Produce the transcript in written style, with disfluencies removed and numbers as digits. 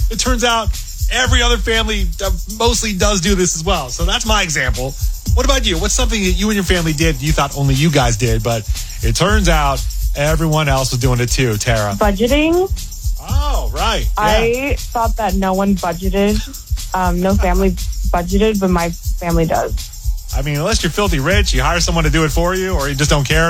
it turns out every other family mostly does do this as well. So that's my example. What about you? What's something that you and your family did you thought only you guys did, but it turns out everyone else was doing it too, Tara? Budgeting. Oh, right. Yeah. I thought that no one budgeted. No family budgeted, but my family does. I mean, unless you're filthy rich, you hire someone to do it for you, or you just don't care.